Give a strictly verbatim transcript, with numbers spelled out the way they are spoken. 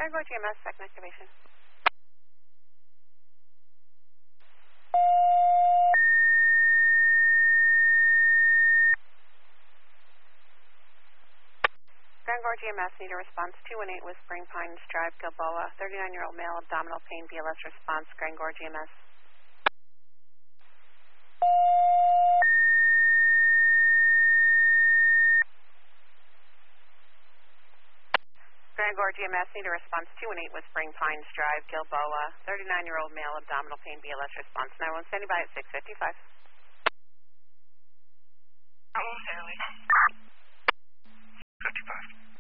Cargo G M S, second activation. Grangor G M S, need a response two one eight Whispering Pines Drive, Gilboa. thirty-nine-year-old male, abdominal pain, B L S response, Grangor G M S. Grangor G M S, need a response two one eight Whispering Pines Drive, Gilboa. thirty-nine-year-old male, abdominal pain, B L S response. nine one standing by at six fifty-five. Hello, Stanley. fifty-five.